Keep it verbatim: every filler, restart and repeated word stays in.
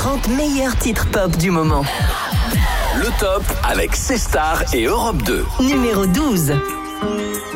trente meilleurs titres pop du moment. Le top avec C-Star et Europe deux. Numéro douze.